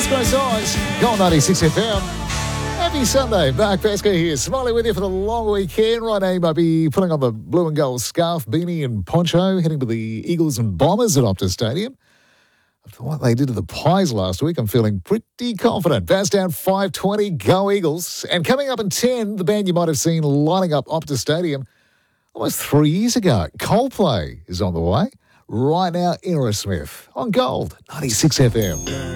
Disco Songs, Gold 96 FM. Happy Sunday, Mark Pesca here, smiling with you for the long weekend. Right now, you might be putting on the blue and gold scarf, beanie and poncho, heading to the Eagles and Bombers at Optus Stadium. After what they did to the Pies last week, I'm feeling pretty confident. Bounce down 5:20, go Eagles. And coming up in 10, the band you might have seen lining up Optus Stadium almost 3 years ago. Coldplay is on the way. Right now, Aerosmith on Gold 96 FM.